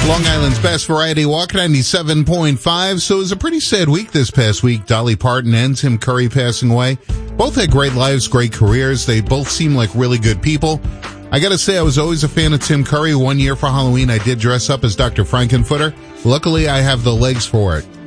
Long Island's best variety walk, 97.5. So it was a pretty sad week this past week. Dolly Parton and Tim Curry passing away. Both had great lives, great careers. They both seem like really good people. I gotta say, I was always a fan of Tim Curry. One year for Halloween, I did dress up as Dr. Frankenfooter. Luckily, I have the legs for it.